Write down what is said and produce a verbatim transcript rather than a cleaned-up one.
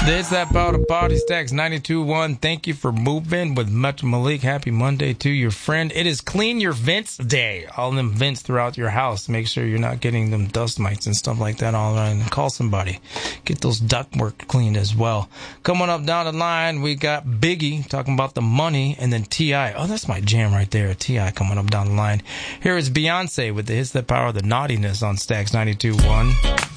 It's that about a party stacks ninety-two point one. Thank you for moving with Metro Malik. Happy Monday to your friend. It is Clean Your Vents Day. All them vents throughout your house. Make sure you're not getting them dust mites and stuff like that all around. Call somebody. Get those ductwork cleaned as well. Coming up down the line, we got Biggie talking about the money, and then T I. Oh, that's my jam right there. T I coming up down the line. Here is Beyonce with the Hits That Power the Naughtiness on Stacks ninety-two point one.